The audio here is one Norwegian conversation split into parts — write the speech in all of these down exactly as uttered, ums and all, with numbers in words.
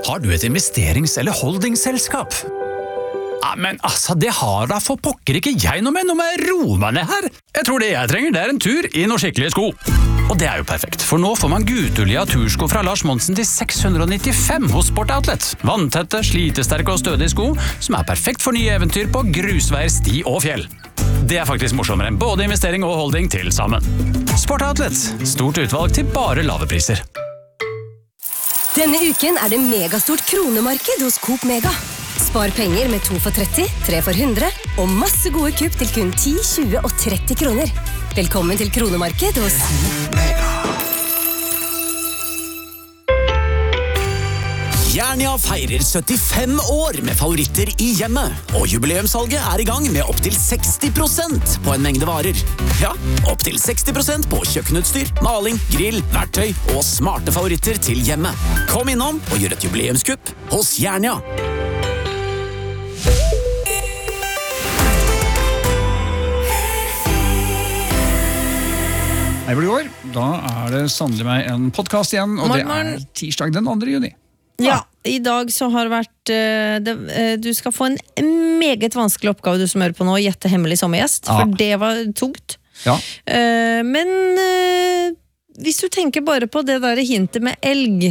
Har du et investerings- eller holdingselskap? Ja, men altså, det har da for pokker ikke jeg noe med, nå må jeg roe meg ned her. Jeg tror det jeg trenger, det er en tur i noen skikkelige sko. Og det er jo perfekt, for nå får man Gutulia tursko fra Lars Monsen til seks hundre nittifem hos Sport Outlet. Vanntette, slitesterke og stødige sko, som er perfekt for nye eventyr på grusveier, sti og fjell. Det er faktisk morsommere enn både investering og holding til sammen. Sport Outlet, stort utvalg til bare lave priser. Denne uken er det megastort kronemarked hos Coop Mega. Spar penger med to for tretti, tre for hundre, og masse gode kupp til kun ti, tjue og tretti kroner. Velkommen til kronemarked hos Coop Mega. Jernia feirer syttifem år med favoritter i hjemmet, og jubileumssalget er i gang med opp til seksti prosent på en mengde varer. Ja, opp til seksti prosent på kjøkkenutstyr, maling, grill, verktøy og smarte favoritter til hjemmet. Kom innom og gjør et jubileumskupp hos Jernia. Hei, Bligård. Da er det sannelig meg en podcast igjen, og Morgen, morgen. det er tirsdag den andre juni. Ja, i dag så har det vært uh, det, uh, du skal få en meget vanskelig oppgave du som hører på nå, gjette hemmelig sommergjest, Ja. for det var tungt. Ja. Uh, men uh, hvis du tenker bare på det der hintet med elg.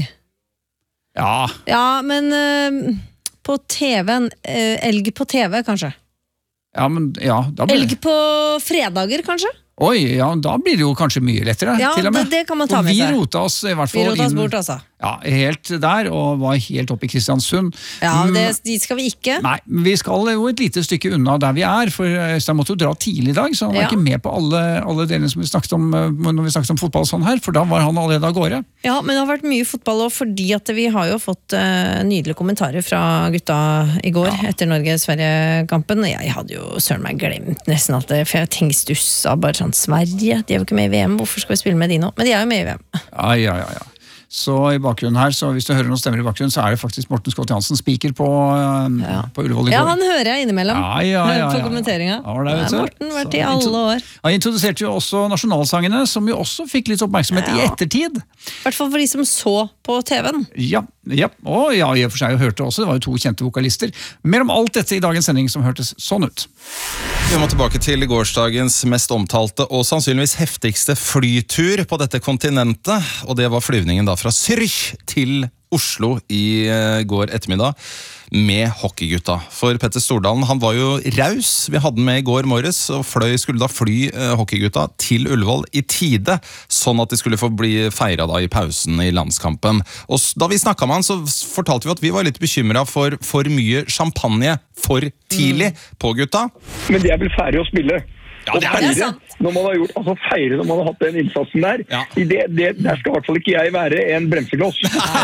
Ja. Ja, men uh, på T V-en, uh, elg på T V kanskje. Ja, men ja, da blir Elg på fredager kanskje. Oi, ja, da blir det jo kanskje mye lettere, Ja, til og med. det, det kan man ta og med vi seg. rota oss i hvert Vi fall rota oss inn, bort, altså. ja, helt der, og var helt oppe i Kristiansund. Ja, Mm, det, de skal vi ikke. Nei, men vi skal jo et lite stykke unna der vi er, for Øystein måtte jo dra tidlig i dag, så han var Ja. ikke med på alle, alle delene som vi snakket om eh, når vi snakket om fotball sånn her, for da var han allerede av gårde. Ja, men det har vært mye fotball også, fordi at vi har jo fått uh, nydelige kommentarer fra gutta i går etter Norge-Sverige-kampen. Jeg hadde jo søren meg glemt nesten at det, for jeg tenkte stussa bare sånn, Sverige, de er jo ikke med i V M, hvorfor skal vi spille med de nå? Men de er jo med i V M. Ja, ja, ja, ja. Så i bakgrunnen her, så hvis du hører noen stemmer i bakgrunnen, så er det faktisk Morten Scott Jansen speaker på, um, Ja. på Ullevål i går. Ja, han hører jeg innimellom Ja, ja, ja, ja, på ja. kommenteringa. Ja, var det, vet du. Morten har vært Så i alle år. Han introduserte jo også nasjonalsangene, som jo også fikk litt oppmerksomhet i Ja. ettertid. I hvert fall for de som så på T V-en. Ja, ja, og ja, i og for seg hørte også, det var jo to kjente vokalister. Mer om alt dette i dagens sending som hørtes sånn ut. Vi må tilbake til gårsdagens mest omtalte og sannsynligvis heftigste flytur på dette kontinentet, og det var flyvningen da fra Zürich til Oslo i går ettermiddag med hockeygutta. For Petter Stordalen, han var jo raus. Vi hadde den med i går morges, og fløy, skulle da fly eh, hockeygutta til Ullevål i tide, sånn at de skulle få bli feiret da i pausen i landskampen. Og s- da vi snakket med han, så s- fortalte vi at vi var litt bekymret for for mye champagne for tidlig på gutta. Men det er vel ferdig å spille. Ja, det er Og feire, det er sant. når man har gjort, altså feire når man har hatt den innsatsen der, Ja. i det, det, der skal i hvert fall ikke jeg være en bremsekloss.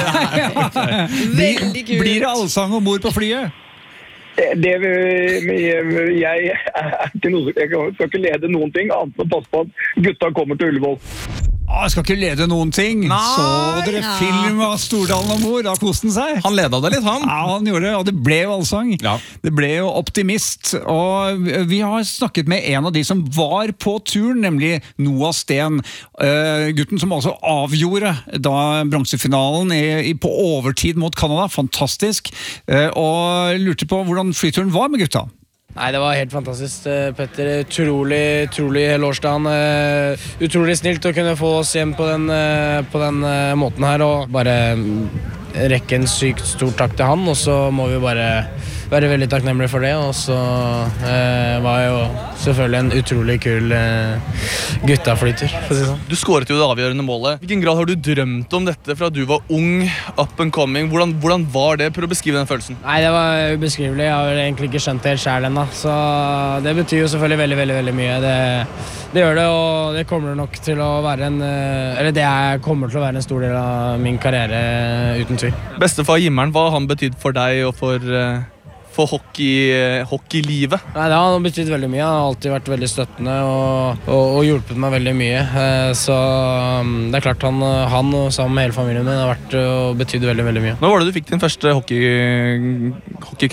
Veldig kult. Blir det allsang om bord på flyet? Det, jeg er ikke noe, jeg skal ikke lede noen ting, annet enn å passe på at gutta kommer til Ullevål. Ah, jeg skal ikke lede noen ting. Nei. Så dere Ja. film av Stordalen om bord, da koste han seg. Han leda det litt, han. Ja, han gjorde det, og det ble jo allsang. Ja. Det ble jo optimist, og vi har snakket med en av de som var på turen, nemlig Noah Sten, uh, gutten som også avgjorde da bronsefinalen i, i, på overtid mot Canada, fantastisk, uh, og lurte på hvordan flyturen var med gutta. Nei, det var helt fantastisk, eh, Petter. Utrolig, utrolig hele årsdagen. eh, Utrolig snilt å kunne få oss hjem på den, eh, på den eh, måten her, og bare mm, rekke en sykt stor takk til han, og så må vi bare være veldig takknemlige for det, og så eh, var jo selvfølgelig en utrolig kul eh, guttaflyter, for å si det sånn. Du skåret jo det avgjørende målet. Hvilken grad har du drømt om dette fra du var ung, up and coming? Hvordan, hvordan var det? Prøv å beskrive den følelsen. Nei, det var ubeskrivelig. Jeg har vel egentlig ikke skjønt det helt selv ennå, så det betyr jo selvfølgelig veldig, veldig, veldig mye. Det, det gjør det, og det kommer nok til å være en, eh, eller det er- kommer til å være en stor del av min karriere, uten tvil. Bestefar Jimmeren, hva har han betydd for deg og for, eh, for hockey, eh, hockeylivet? Nei, det har betydd veldig mye. Han har alltid vært veldig støttende og, og, og hjulpet meg veldig mye. Eh, Så um, det er klart han, han og sammen med hele familien min har vært og betydd veldig, veldig mye. Når var det du fikk din første hockey, hockeykølle?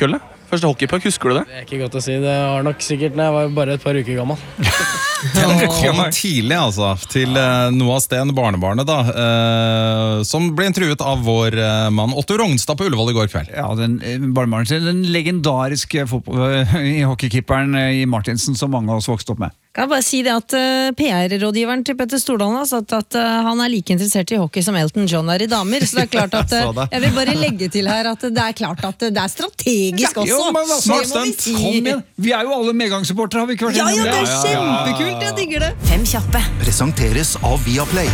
Første hockeypuck, husker du det? Det er ikke godt å si. Det var nok sikkert når jeg var bare et par uker gammel. Den kom tidlig altså til uh, Noah Sten, barnebarnet da, uh, som ble intervjuet av vår uh, mann Otto Rognstad på Ullevål i går kveld. Ja, den, barnebarnet til den legendariske fotball, i hockeykeeperen i Martinsen som mange av oss vokste opp med. Kan jeg bare si det at uh, P R-rådgiveren til Petter Stordalen har sagt at uh, han er like interessert i hockey som Elton John er i damer, så det er klart at uh, jeg vil bare legge til her at det er klart at det er strategisk også. Jo, men smart stunt. Si. Kom igjen. Vi er jo alle medgangssupportere, har vi ikke vært Ja, ja, det er ja, kjempekult, jeg digger det. Fem kjappe presenteres av Viaplay.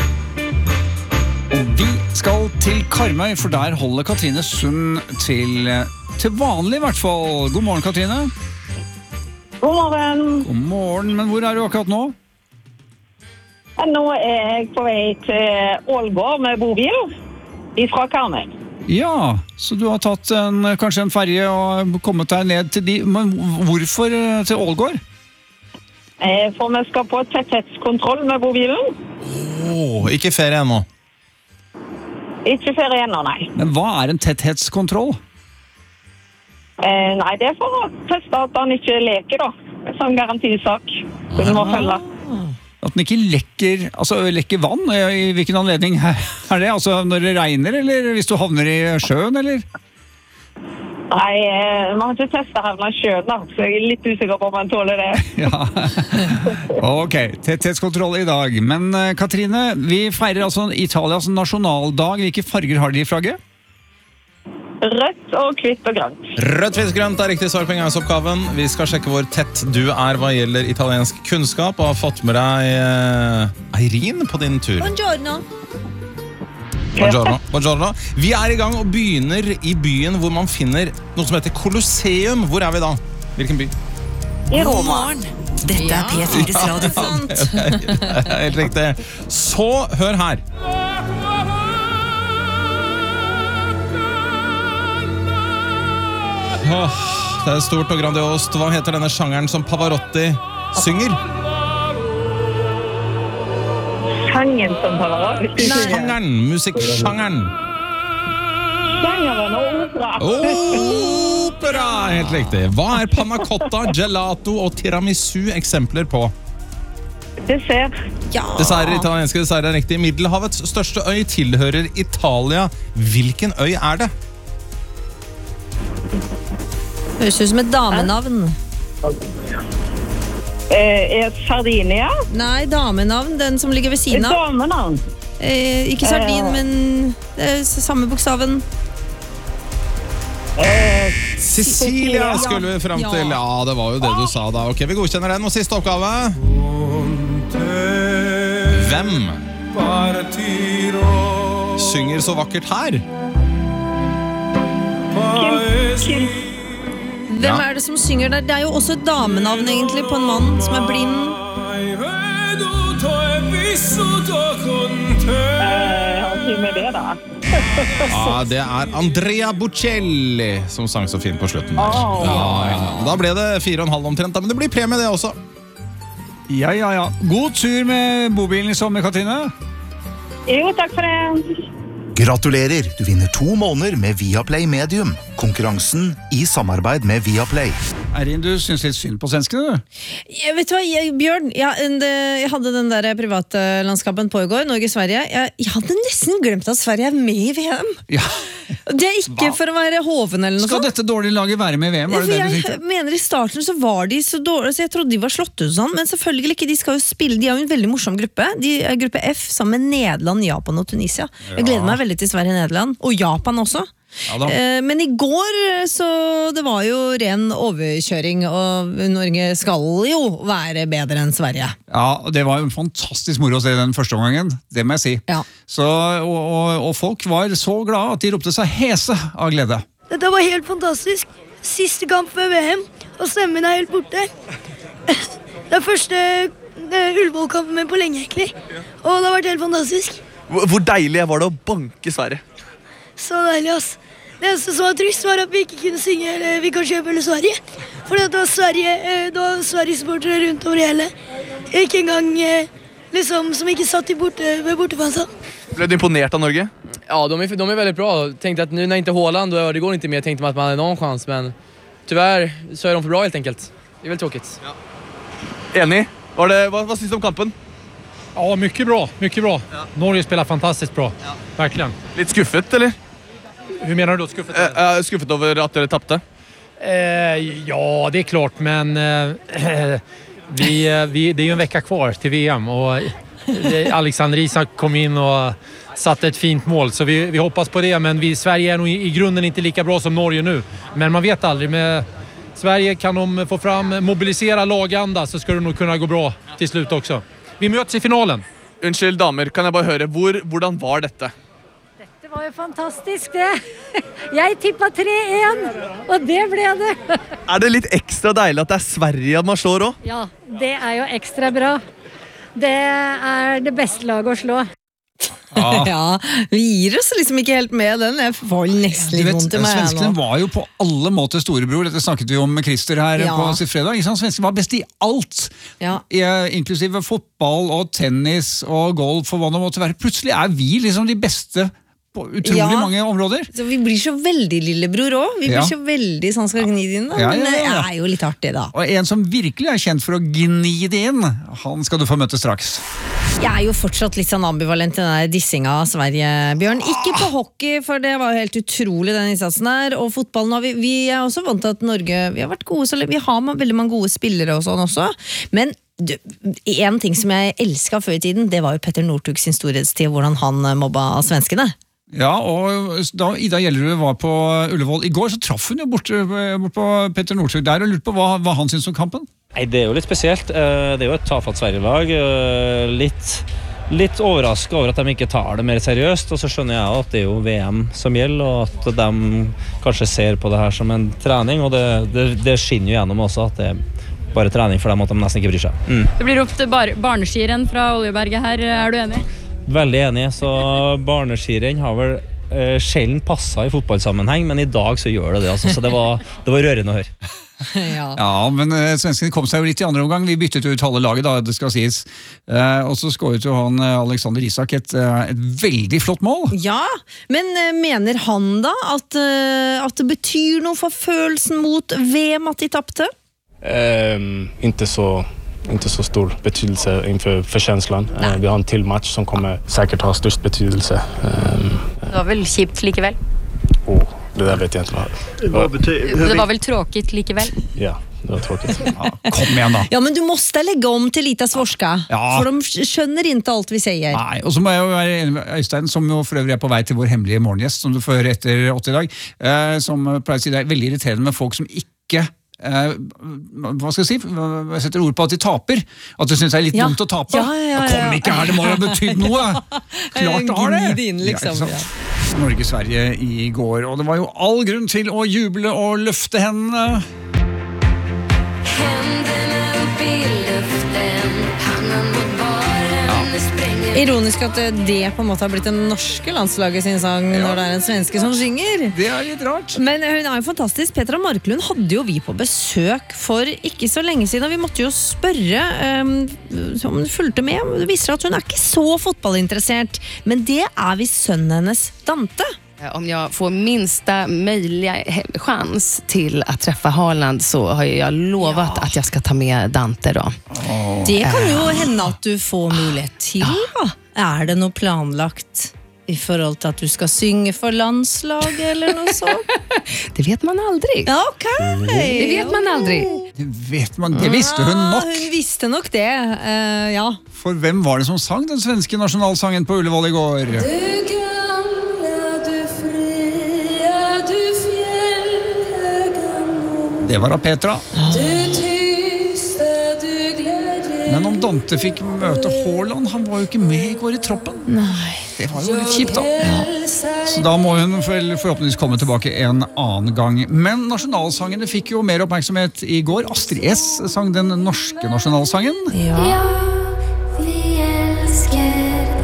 Og vi skal til Karmøy, for der holder Katrine Sund til, til vanlig i hvert fall. God morgen, Katrine. God morgen. God morgen, men hvor er du akkurat nå? Nå er jeg på vei til Ålgård med bobil fra Karmøy. Ja, så du har tatt en, kanskje en ferie og kommet deg ned til de, men hvorfor til Ålgård? For vi skal på tetthetskontroll med bobilen. Åh, ikke ferie ennå. Ikke ferie ennå, nei. Men hva er en tetthetskontroll? Eh, nei, det er for å teste at han ikke leker da. Som garantisak. Så du må følge. At den ikke lekker, altså lekker vann? I hvilken anledning er det? Altså når det regner, eller hvis du havner i sjøen, eller? Nei, eh, man har ikke testet havna i sjøen da, så jeg er litt usikker på om man tåler det. Ja, ok, tetthetskontroll i dag. Men Katrine, vi feirer altså Italias nasjonaldag. Hvilke farger har de i flagget? Rødt og hvitt og grønt. Rødt, hvitt, grønt er riktig svar på inngangsoppgaven. Vi skal sjekke hvor tett du er hva gjelder italiensk kunnskap, og har fått med deg uh, Eirin på din tur. Buongiorno. Buongiorno. Buongiorno. Vi er i gang og begynner i byen hvor man finner noe som heter Colosseum. Hvor er vi da? Hvilken by? I Roma. Dette er P fires radiofond. Helt riktig. Så hør her. Åh, det er stort og grandiost. Hva heter denne sjangeren som Pavarotti synger? Sangen som Pavarotti? Sjangeren, musikksjangeren. Sjangeren og opera. Opera, helt riktig. Hva er panna cotta, gelato og tiramisu eksempler på? Dessert. Ja. Dessert, italienske dessert er riktig. Middelhavets største øy tilhører Italia. Hvilken øy er det? Høres ut som et damenavn. Eh, er Sardinia? Nei, damenavn, den som ligger ved siden av. Damenavn? Eh, ikke sardin, Eh. men eh, samme bokstaven. Eh, Sicilia skulle vi frem Ja. til. Ja, det var jo det du sa da. Ok, vi godkjenner den. Og siste oppgave. Hvem synger så vakkert her? Kim, Kim. Hvem Ja. er det som synger der? Det er jo også et damenavn egentlig på en mann som er blind. Eh, har ikke med det da. Ja, det er Andrea Bocelli som sang så fint på slutten der. Åh. Ja, ja. Da ble det fire og en halv omtrent, da, men det blir premie det også. Ja, ja, ja. God tur med bobilen i sommer, Katrine. Jo, takk for det. Gratulerer, du vinner to måneder med Viaplay Medium. Konkurransen i samarbeid med Viaplay. Eirin, du synes litt synd på svenskene, du? Jeg vet du hva, jeg, Bjørn, jeg, en- det- jeg hadde den der private landskapen på i går, Norge-Sverige. Jeg, jeg hadde nesten glemt at Sverige er med i V M. Ja. Det er ikke Hva? for å være hoven eller noe Skal sånt. dette dårlige laget være med i V M? Var det det du jeg tenkte? mener I starten så var de så dårlige, så jeg trodde de var slått ut og sånn, men selvfølgelig ikke, de skal jo spille, de er jo en veldig morsom gruppe. De er gruppe F sammen med Nederland, Japan og Tunisia. Jeg gleder meg veldig til Sverige-Nederland, og Japan også. Ja da. Eh, Men i går så det var jo ren overkjøring, og Norge skal jo være bedre enn Sverige. Ja, og det var jo fantastisk moro å se den første omgangen, det må jeg si. Ja. Så, og, og, og folk var så glade at de ropte seg hese av glede. Dette var helt fantastisk. Siste kamp før V M, og stemmen er helt borte. Det er første eh, Ullevål-kampen min på lenge, egentlig. Og det har vært helt fantastisk. Hvor hvor deilig var det å banke Sverige? Så deilig, ass. Det eneste som var trist, var at vi ikke kunne synge eller vi kan kjøpe eller Sverige. For det var Sverige, eh, det var Sverige-supportere rundt over hele. Ikke engang eh, liksom, som ikke satt i borte, ved bortefansa. Ble du imponert av Norge? Ja, de är, de är väldigt bra. Tänkte att nu när inte Haaland, då det går inte mer, tänkte man att man hade någon chans. Men Tyvärr så är de för bra helt enkelt. Det är väl tråkigt. Ja. Enig? Var det, vad, vad syns du om kampen? Ja, mycket bra, mycket bra. Ja. Norge spelar fantastiskt bra, ja. Verkligen. Lite skuffet, eller? Hur menar du då? Skuffet? Äh, äh, skuffet över att du tappade? Eh, ja, det är klart, men eh, vi, vi, det är ju en vecka kvar till V M och Alexander Isak kom in och satte ett fint mål, så vi, vi hoppas på det, men vi, Sverige är nog i, i grunden inte lika bra som Norge nu. Men man vet aldrig, med Sverige kan de få fram, mobilisera laganda, så ska det nog kunna gå bra till slut också. Vi möts i finalen. Unnskyld damer, kan jag bara höra, hvor, hvordan var dette? Det var ju fantastiskt det. Jag tippade tre en och det blev det. Är det lite extra dejligt att det är Sverige man slår då? Ja, det är ju extra bra. Det är det bästa lag att slå. Ja. ja, vi gir oss liksom ikke helt med den. Jeg får nesten litt vondt i meg. Svenskene var jo på alle måter storebror. Dette snakket vi om med Christer her ja. på sitt fredag. Svenskene var best i alt. Ja. Inklusive fotball og tennis og golf og hva det måtte være. Plutselig er vi liksom de beste på utrolig ja. mange områder. Så vi blir så veldig lillebror også. Vi blir ja. så veldig sånn skal gni det inn. Da. Ja, ja, ja, ja. Men det er jo litt artig da. Og en som virkelig er kjent for å gni det inn, han skal du få møte straks. Jeg er jo fortsatt litt sånn ambivalent til den der dissinga av Sverige, Bjørn. Ikke på hockey, for det var jo helt utrolig den innsatsen her. Og fotballen har vi, vi er også vant til at Norge, vi har vært gode, så vi har veldig mange gode spillere og sånn også. Men du, en ting som jeg elsket før i tiden, det var jo Petter Northug sin storhetstid, hvordan han mobba svenskene. Ja, og da Ida Gjellerud var på Ullevål i går, så traff hun jo bort, bort på Petter Northug der, og lurte på hva, hva han synes om kampen. Nei, det er jo litt spesielt. Det er jo et tafatt Sverige-lag. Litt, litt overrasket over at de ikke tar det mer seriøst, og så skjønner jeg at det er jo V M som gjelder, og at de kanskje ser på det her som en trening, og det, det, det skinner jo gjennom også at det er bare trening for dem, at de nesten ikke bryr seg. Mm. Det blir ropt bar barneskirenn fra Oljeberget her, er du enig? Veldig enig, så barneskirenn har vel eh, sjelden passet i fotballsammenheng, men i dag så gjør det det, altså, så det var, det var rørende å høre. Ja. ja, men uh, svenskene kom seg jo litt i andre omgang. Vi byttet ut halve laget da, det skal sies. Uh, og så skåret jo han uh, Alexander Isak et, uh, et veldig flott mål. Ja, men uh, mener han da at, uh, at det betyr noe for følelsen mot V M at de tappte? Um, inte så... inte så stor betydelse inför för känslan. Uh, vi har en till match som kommer säkert ha störst betydelse. Um, det var väl kipt likevel? Oh, det där vet jag inte vad. Det var, det var väl tråkigt likevel? Ja, det var tråkigt. Ja, kom igen då. Ja, men du måste lägga om till lite svorska. Ja. För de skönner inte allt vi säger. Nej, och så må jag være enig med Øystein, som jo for øvrig er på vei til vår hemmelige morgengjest, som du får høre etter åtte i dag, uh, som pleier å si det er veldig irriterende med folk som ikke Uh, hva skal jeg si? Jeg setter ord på at de taper. At du synes det er litt ja. dumt å tape. Ja, ja, ja, ja. Kom ikke her, det må jo ha betydd noe. Klart det har det. Gni det inn, liksom. Ja, Norge-Sverige i går, og det var jo all grunn til å juble og løfte hendene. Hendene opp i luften, pannen mot baren, sprenger. Ironisk at det på en måte har blitt en norske landslaget sin sang ja. når det er en svenske som synger. Det er litt rart. Men hun er jo fantastisk. Petra Marklund hadde jo vi på besøk for ikke så lenge siden, og vi måtte jo spørre um, om hun fulgte med. Det viser at hun er ikke så fotballinteressert, men det er vi sønnen hennes Dante. Om jag får minsta möjliga chans till att träffa Haaland så har jag lovat ja. att jag ska ta med Dante då. Oh. Det kan ju hända att du får möjlighet till. Ja. Är det något planlagt i forhold till att du ska synge för landslag eller något så? Det vet man aldrig. Okej. Okay. Det vet man aldrig. Det vet man, det visste hun nok. Hun visste nok det, uh, ja. For hvem var det som sang den svenske nasjonalsangen på Ullevål i går? Du Det var av Petra. Men om Dante fikk møte Haaland, han var jo ikke med i går i troppen. Nei. Det var jo litt kjipt da. Ja. Så da må hun forhåpentligvis komme tilbake en annen gang. Men nasjonalsangene fikk jo mer oppmerksomhet i går. Astrid S sang den norske nasjonalsangen. Ja. Ja, vi elsker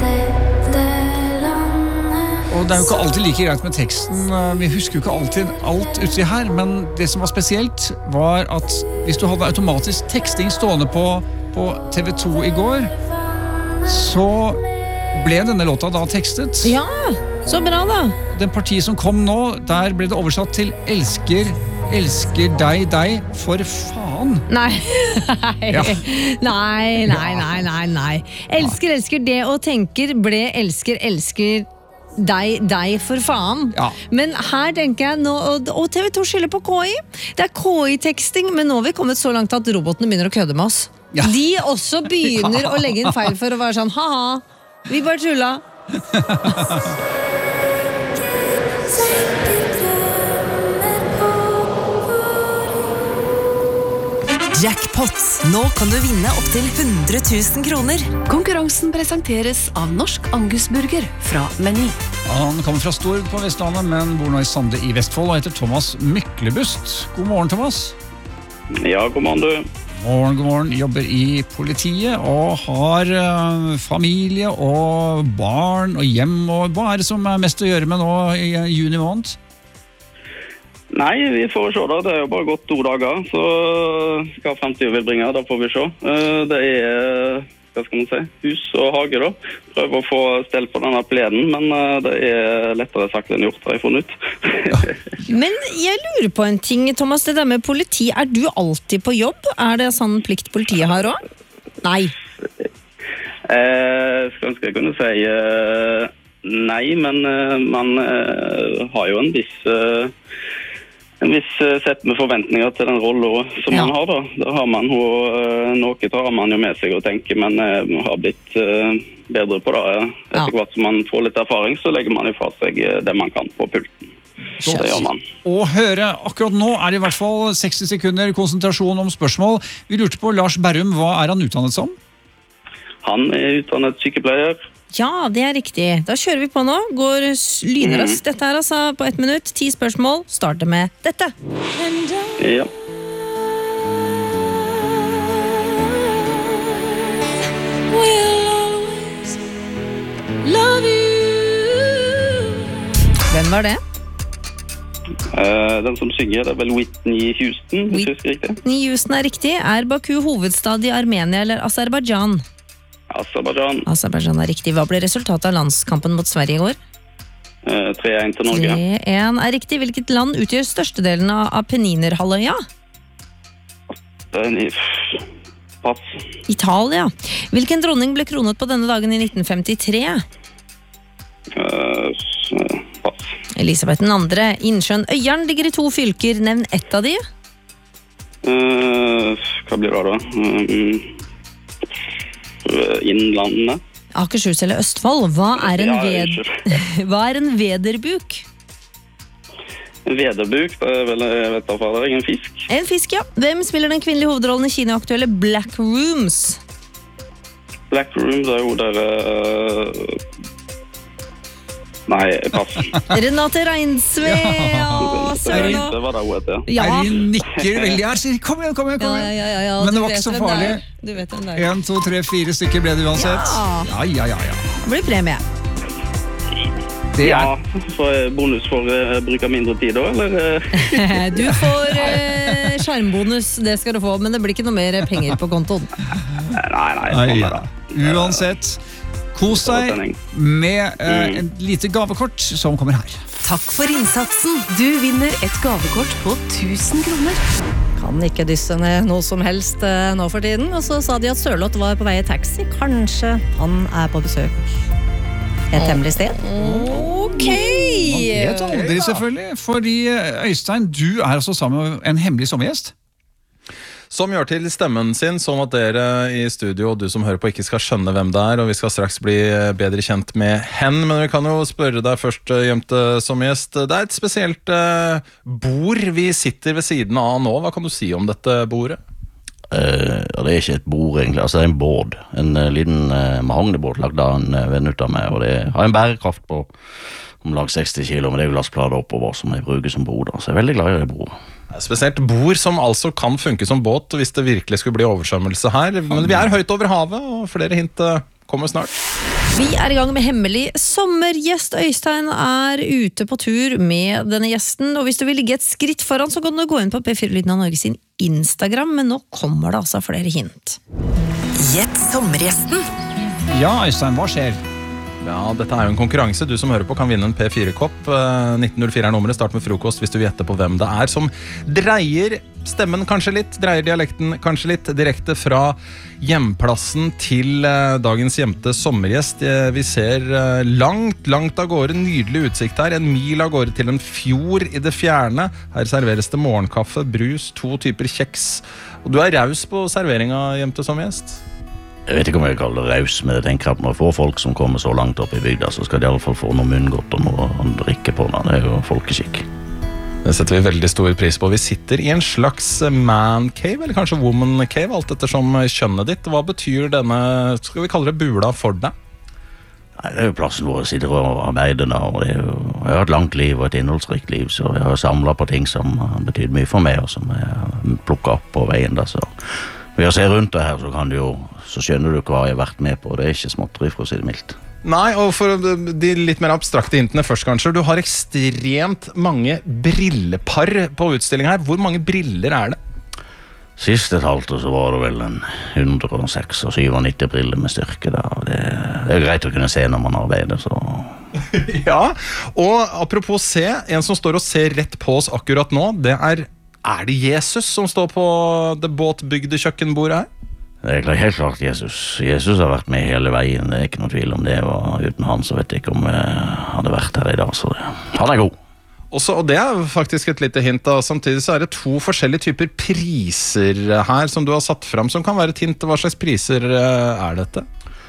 Og det er jo ikke alltid like greit med teksten. Vi husker jo ikke alltid alt uti her, men det som var spesielt var at hvis du hadde automatisk teksting stående på, på T V to i går, så ble denne låta da tekstet. Ja, så bra da. Den partiet som kom nå, der ble det oversatt til elsker elsker deg, deg, for faen. Nei. Ja. nei, nei, nei, nei, nei. Elsker, elsker det og tenker ble elsker, elsker deg, deg for faen. Ja. Men her tenker jeg nå, og, og T V to skylder på K I. Det er K I-teksting, men nå har vi kommet så langt at robotene begynner å kødde med oss. Ja. De også begynner å legge inn feil for å være sånn, haha, vi bare tulla. Jackpot. Nå kan du vinne opp til hundre tusen kroner. Konkurransen presenteres av Norsk Angusburger fra Meny. Han kommer fra Stord på Vestlandet, men bor nå i Sande i Vestfold og heter Thomas Myklebust. God morgen, Thomas. Ja, god morgen du. Morgen, god morgen. Jobber i politiet og har uh, familie og barn og hjem. Og hva er det som er mest å gjøre med nå i uh, juni måned? Nei, vi får se da. Det er jo bare gått to dager, så hva fremtiden vil bringe, da får vi se. Det er, hva skal man si, hus og hage da. Prøver å få stell på denne pleden, men det er lettere sagt enn gjort, har jeg funnet ut. Men jeg lurer på en ting, Thomas, det der med politi, er du alltid på jobb? Er det sånn plikt politiet har også? Nei. Jeg skal ønske jeg kunne si nei, men man har jo en viss... En viss sett med forventninger til den rollen som ja. man har da. Da har man jo, noe tar man jo med seg og tenker, men man har blitt bedre på det. Etter ja. hvert som man får litt erfaring, så legger man ifra seg det man kan på pulten. Så det gjør man. Og høre, akkurat nå er det i hvert fall seksti sekunder konsentrasjon om spørsmål. Vi lurte på Lars Berrum, hva er han utdannet som? Han er utdannet sykepleier. Ja, det er riktig. Da kjører vi på nå. Går lynraskt. Dette her altså på ett minutt. Ti spørsmål. Starter med dette. Ja. Hvem var det? Uh, den som synger, det er vel Whitney Houston. Whitney Houston er riktig. Er Baku hovedstad i Armenia eller Aserbajdsjan? Aserbajdsjan. Aserbajdsjan er riktig. Hva ble resultatet av landskampen mot Sverige i går? Uh, tre én til Norge. tre én er riktig. Hvilket land utgjør størstedelen av Appenninerhalvøya? Pass. Italia. Hvilken dronning ble kronet på denne dagen i nitten femtitre? Uh, pass. Elisabeth den andre. Innsjøen Øyeren ligger i to fylker. Nevn ett av de. Uh, hva blir det da? Uh, Innlandene. Akershus eller Østfold. Hva er en, ved... Hva er en vederbuk? En vederbuk, det er vel, jeg vet da, det er en fisk. En fisk, ja. Hvem spiller den kvinnelige hovedrollen i Kina-aktuelle Black Rooms? Black Rooms er jo der... Uh... Nei, pass. Renate Reinsve. Ja, søren. Det var det hun heter. Ja. Er de nikker veldig her, sier kom igjen, kom igjen, kom igjen. Ja, ja, ja, ja. Men det var ikke så farlig. Du vet den der. En, to, tre, fire stykker ble det uansett. Ja, ja, ja, ja. Det blir premie. Det er... Ja, for bonus for å uh, bruke mindre tid da, eller? Du får uh, skjermbonus, det skal du få, men det blir ikke noe mer penger på kontoen. Nei, nei, sånn er det. Uansett... Kos deg med uh, en lite gavekort som kommer her. Takk for innsatsen. Du vinner et gavekort på tusen kroner. Kan ikke dysse ned noe som helst uh, nå for tiden. Og så sa de at Sørloth var på vei i taxi. Kanskje han er på besøk et hemmelig sted. Ok! Man vet aldri, selvfølgelig. Fordi Øystein, du er altså sammen med en hemmelig sommergjest. Som gjør til stemmen sin, sånn at dere i studio og du som hører på ikke skal skjønne hvem det er, og vi skal straks bli bedre kjent med hen, men vi kan jo spørre deg først, Gjemte som gjest. Det er et spesielt uh, bord vi sitter ved siden av nå. Hva kan du si om dette bordet? Uh, det er ikke et bord egentlig, altså det er en båd. En uh, liten uh, mahognibåd lagd av en uh, venn ut av meg, og det har en bærekraft på om lag seksti kilo, men det er jo lastplader oppover som jeg bruker som bord, så jeg er veldig glad i det bordet. Spesielt bord som altså kan funke som båt hvis det virkelig skulle bli oversvømmelse her. Men vi er høyt over havet, og flere hint kommer snart. Vi er i gang med hemmelig sommergjest. Øystein er ute på tur med denne gjesten, og hvis du vil ligge et skritt foran, så kan du gå inn på P fire Lyden av Norge sin Instagram, men nå kommer det altså flere hint. Gjett sommergjesten. Ja, Øystein, hva skjer? Ja, dette er jo en konkurranse. Du som hører på kan vinne en P fire-kopp. nitten null fire er nummeret. Start med frokost hvis du gjetter på hvem det er som dreier stemmen kanskje litt, dreier dialekten kanskje litt, direkte fra hjemplassen til dagens gjemte sommergjest. Vi ser langt, langt av gårde, nydelig utsikt her. En mil av gårde til en fjord i det fjerne. Her serveres det morgenkaffe, brus, to typer kjeks. Og du er raus på serveringa, gjemte sommergjest? Jeg vet ikke om jeg kaller det raus, men jeg tenker at når jeg får folk som kommer så langt opp i bygda, så skal de i alle fall få noe munngodt og noe å drikke på det. Det er jo folkeskikk. Det setter vi veldig stor pris på. Vi sitter i en slags man cave, eller kanskje woman cave, alt ettersom kjønnet ditt. Hva betyr denne, skal vi kalle det bula for deg? Nei, det er jo plassen hvor jeg sitter og arbeider da, og det er jo, jeg har et langt liv og et innholdsrikt liv, så jeg har samlet på ting som betyr mye for meg, og som jeg har plukket opp på veien da, så ved å se rundt det her, så kan du jo, så skjønner du hva jeg har vært med på, det er ikke småtteri for å si det mildt. Nei, og for de litt mer abstrakte hintene først kanskje, du har ekstremt mange brillepar på utstilling her. Hvor mange briller er det? Sist et halvt år så var det vel en hundre og nittiseks briller med styrke da. Det, det er greit å kunne se når man arbeider, så... Ja, og apropos se, en som står og ser rett på oss akkurat nå, det er... Er det Jesus som står på det båtbygde kjøkkenbordet her? Det er helt klart Jesus. Jesus har vært med hele veien, det er ikke noe tvil om det. Og uten han så vet jeg ikke om jeg hadde vært her i dag, så det, han er god. Også, og det er faktisk et lite hint da. Samtidig så er det to forskjellige typer priser her som du har satt frem, som kan være et hint. Hva slags priser er dette?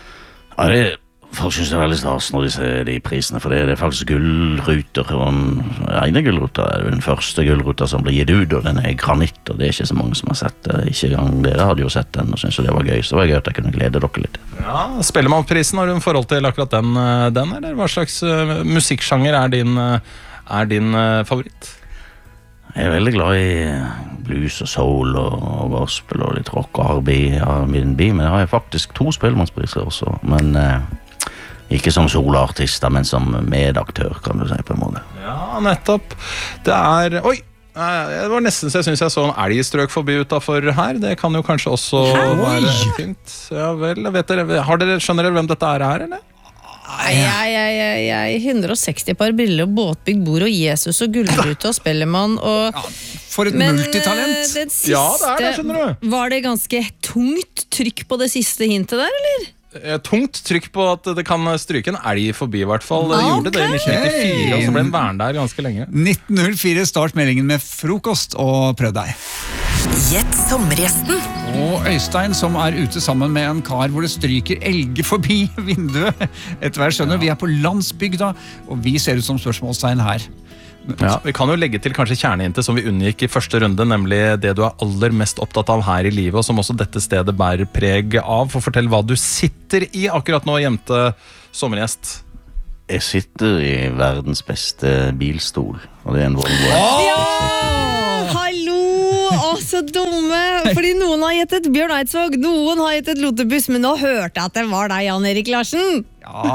Ja, det folk synes det er veldig stas når de ser de prisene, for det er faktisk gullruter, og den ene gullruta er den første gullruta som blir gitt ut, og den er i granitt, og det er ikke så mange som har sett det. Ikke gang dere hadde jo sett den, og synes det var gøy, så det var gøy at jeg kunne glede dere litt. Ja, Spellemannprisen, har du en forhold til akkurat den, den eller hva slags uh, musikksjanger er din, uh, er din uh, favoritt? Jeg er veldig glad i blues og soul og gospel og litt rock og R&B, ja, min by, men jeg har faktisk to spellemannspriser også, men... Uh, Ikke som soloartister, men som medaktør, kan du si på en måte. Ja, nettopp. Det er... Oi! Det var nesten så jeg synes jeg så en elgstrøk forbi utenfor her. Det kan jo kanskje også være fint. Ja vel, vet dere, har dere, skjønner dere hvem dette er her, eller? Jeg, jeg, jeg, jeg hundre og seksti par briller og båtbygd bord og Jesus og gullrute og spellemann og... Ja, for et men, multitalent. Den siste, ja, det er det, skjønner du. Var det ganske tungt trykk på det siste hintet der, eller? Tungt trykk på at det kan stryke en elg forbi i hvert fall. Det okay. gjorde det i nitten nittifire, og så ble den værende der ganske lenge. nitten null fire, start meldingen med frokost og prøv deg. Gjett sommergjesten. Og Øystein som er ute sammen med en kar hvor det stryker elge forbi vinduet. Etter hver skjønner, ja. Vi er på landsbygda, og vi ser ut som spørsmålstegn her. Ja, vi kan jo legge til kanskje kjernehintet som vi unngikk i første runde, nemlig det du er aller mest opptatt av her i livet, og som også dette stedet bærer preg av. For fortell hva du sitter i akkurat nå, gjemte sommergjest. Jeg sitter i verdens beste bilstol, og det er en Volvo. Ja! Hallo! Å, så dumme! Fordi noen har gitt et Bjørn Eidsvåg, noen har gitt et Lotebuss, men nå hørte jeg at det var deg, Jan Erik Larsen. Ja.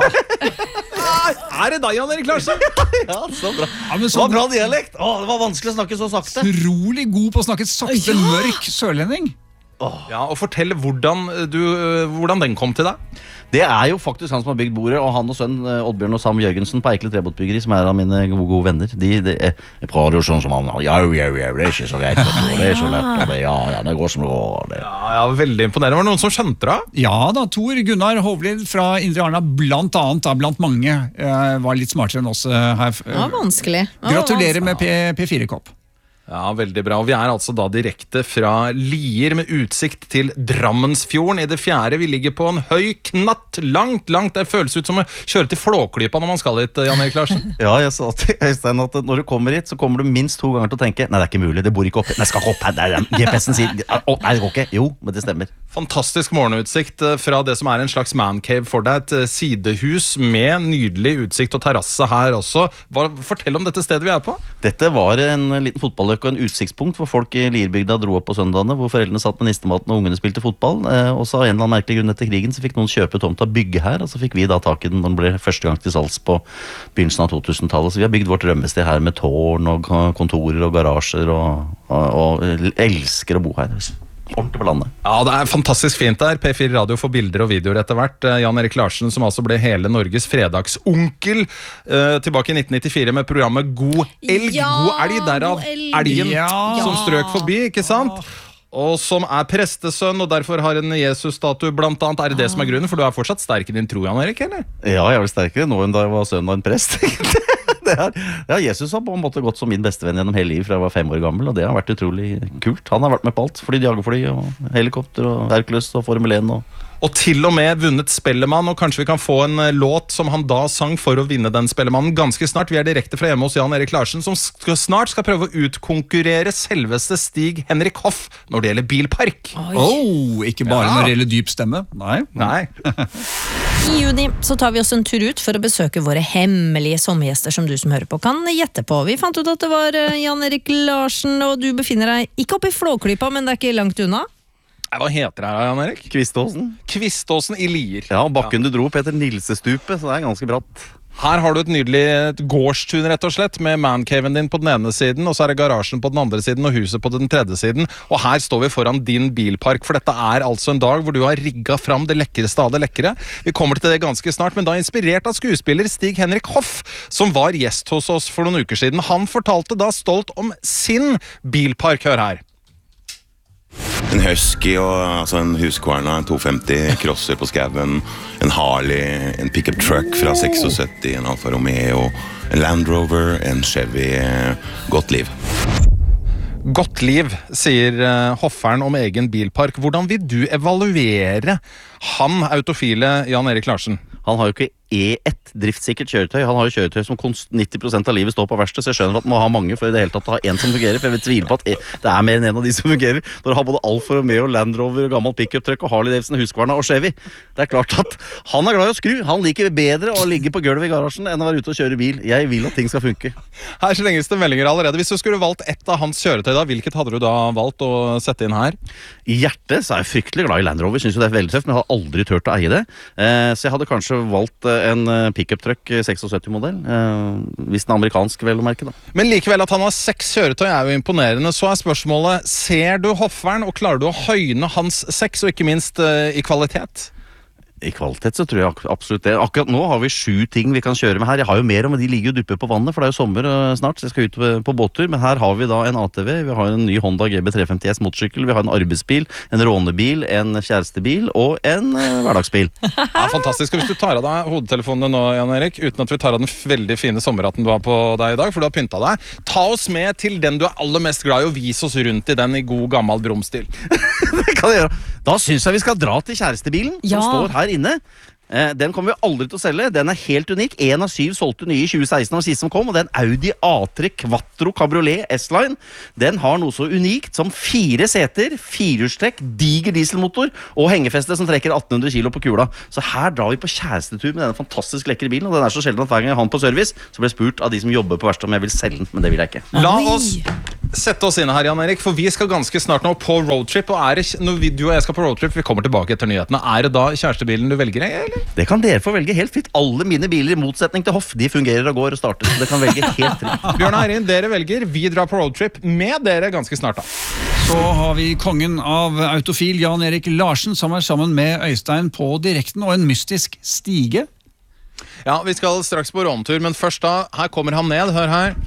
Er det deg, Jan Erik Larsen? Ja, så bra. Ja, men så det var bra dialekt. Åh, det var vanskelig å snakke så sakte. Utrolig god på å snakke sakte, ja. Mørk sørlending. Oh. Ja, og fortell hvordan, du, hvordan den kom til deg. Det er jo faktisk han som har bygd bordet, og han og sønn Oddbjørn og Sam Jørgensen på Eikle Trebåtbyggeri, som er av mine gode, gode venner. De, de, jeg prater jo sånn som han, ja, ja, ja, det er ikke så greit, det er så lett, og det, ja, ja, det går som det går. Det. Ja, ja, veldig imponerende. Var det noen som skjønte det? Ja da, Tor Gunnar Hovlid fra Indre Arna, blant annet, da, blant mange, var litt smartere enn oss her. Det var vanskelig. Det var Gratulerer vanskelig. med P fire-kopp. Ja, veldig bra. Og vi er altså da direkte fra Lier med utsikt til Drammensfjorden i det fjerde. Vi ligger på en høy knatt, langt, langt. Det føles ut som å kjøre til Flåklypa når man skal hit, Jan Erik Larsen. Ja, jeg sa til Øystein at når du kommer hit, så kommer du minst to ganger til å tenke, nei, det er ikke mulig, det bor ikke opp. Nei, jeg skal ikke opp her, nei, G P S-en sier, å, nei, det går ikke. Jo, men det stemmer. Fantastisk morgenutsikt fra det som er en slags mancave for deg, et sidehus med nydelig utsikt og terrasse her også. Hva, fortell om dette stedet vi er på. Dette var en liten fotballøk og en utsiktspunkt hvor folk i Lierbygda dro opp på søndagene, hvor foreldrene satt med nistematen og ungene spilte fotball. Og så av en eller annen merkelig grunn etter krigen så fikk noen kjøpe tomt av bygge her, og så fikk vi da tak i den når den ble første gang til salgs på begynnelsen av totusentallet. Så vi har bygd vårt drømmested her med tårn og kontorer og garasjer, og, og, og elsker å bo her. Ordentlig på landet. Ja, det er fantastisk fint der. P fire Radio får bilder og videoer etter hvert. Jan Erik Larsen, som altså ble hele Norges fredagsonkel, uh, tilbake i nitten nittifire med programmet God Elg. Ja, God Elg, derav God Elg. elgen Ja. som strøk forbi, ikke sant? Og som er prestesønn, og derfor har en Jesus-statue blant annet. Er det det som er grunnen? For du er fortsatt sterk i din tro, Jan Erik, eller? Ja, jeg er vel sterkere nå enn da jeg var sønn av en prest. det er, ja, Jesus har på en måte gått som min bestevenn gjennom hele livet fra jeg var fem år gammel, og det har vært utrolig kult. Han har vært med på alt. Fly, jagerfly, og helikopter, og Hercules, og Formel én, og Og til og med vunnet Spellemann, og kanskje vi kan få en låt som han da sang for å vinne den Spellemannen ganske snart. Vi er direkte fra hjemme hos Jan Erik Larsen, som skal, snart skal prøve å utkonkurrere selveste Stig Henrik Hoff når det gjelder bilpark. Oh, ikke bare Ja. når det gjelder dyp stemme. Nei. Nei. I juni så tar vi oss en tur ut for å besøke våre hemmelige sommergjester som du som hører på kan gjette på. Vi fant ut at det var eh, Jan Erik Larsen, og du befinner deg ikke oppe i Flåklypa, men det er ikke langt unna. Hva heter det her, Jan Erik? Kviståsen. Kviståsen i Lier. Ja, bakken du dro på heter Nilsestupet, så det er ganske bratt. Her har du et nydelig gårdstun, rett og slett, med mancaven din på den ene siden, og så er det garasjen på den andre siden, og huset på den tredje siden. Og her står vi foran din bilpark, for dette er altså en dag hvor du har rigget fram det lekreste av det lekre. Vi kommer til det ganske snart, men da inspirert av skuespiller Stig Henrik Hoff, som var gjest hos oss for noen uker siden. Han fortalte da stolt om sin bilpark. Hør her. En Husky, og, altså en Husqvarna, en to femti, crosser på skaven, en Harley, en pickup truck fra syttiseks, en Alfa Romeo, en Land Rover, en Chevy. Godt liv. Godt liv, sier uh, Hofferen om egen bilpark. Hvordan vil du evaluere han, autofile Jan Erik Larsen? Han har jo ikke E ett driftssikkert kjøretøy. Han har jo kjøretøy som konst nitti prosent av livet står på verksted, så jeg skjønner at man må ha mange for i det hele tatt å ha en som fungerer, for jeg vil tvile på at det er mer enn en av de som fungerer. Når du har både Alfa Romeo, Land Rover, gammel pickup truck og Harley Davidson, Husqvarna og Chevy. Det er klart at han er glad i å skru. Han liker bedre å ligge på gulvet i garasjen enn å være ute og kjøre bil. Jeg vil at ting skal funke. Her slenges det meldinger allerede. Hvis du skulle valgt ett av hans kjøretøy da, hvilket hadde du da valgt å sette inn her? I hjertet så er jeg fryktelig glad i Land Rover. Synes jo det er veldig tøft, men jeg har aldri tørt å eie det. Eh, så jeg hadde kanskje valgt en pickup truck syttiseks-modell. Eh, hvis den er amerikansk, vel å merke da. Men likevel at han har seks kjøretøy er jo imponerende. Så er spørsmålet, ser du Hofferen, og klarer du å høyne hans seks, og ikke minst uh, i kvalitet? I kvalitet så tror jeg absolutt det. Akkurat nå har vi sju ting vi kan kjøre med her. Jeg har jo mer, men de ligger jo duppe på vannet, for det er jo sommer snart, så jeg skal ut på båttur. Men her har vi da en A T V, vi har en ny Honda G B tre femti S motorsykkel, vi har en arbeidsbil, en rånebil, en kjærestebil og en uh, hverdagsbil. Ja, fantastisk. Og hvis du tar av deg hodetelefonene nå, Jan Erik, uten at vi tar av den veldig fine sommerhatten du har på deg i dag, for du har pynta deg, ta oss med til den du er aller mest glad i, og vis oss rundt i den i god gammel bromstil. Det kan jeg gjøre. Da synes jeg vi skal dra til kjærestebilen, Ja. som står her inne. Eh, Den kommer vi aldri til å selge. Den er helt unik. En av syv solgte nye i tjue seksten, og siste som kom, og det er en Audi A tre Quattro Cabriolet S-Line. Den har noe så unikt som fire seter, firehjulstrekk, diger dieselmotor og hengefeste som trekker atten hundre kilo på kula. Så her drar vi på kjærestetur med denne fantastisk lekre bilen, og den er så sjelden at hver gang jeg har den på service, så blir jeg spurt av de som jobber på verksted om jeg vil selge den, men det vil jeg ikke. La oss sette oss inn her, Jan Erik, for vi skal ganske snart nå på roadtrip, og er det, når vi, du og jeg skal på roadtrip, vi kommer tilbake etter nyhetene, er det da kjærestebilen du velger, eller? Det kan dere få velge helt fritt. Alle mine biler, i motsetning til Hoff, de fungerer og går og starter, så det kan velge helt fritt. Bjørn Eirin, dere velger, vi drar på roadtrip med dere ganske snart da. Så har vi kongen av autofil Jan Erik Larsen, som er sammen med Øystein på direkten, og en mystisk stige. Ja, vi skal straks på rånetur, men først da, her kommer han ned, hør her.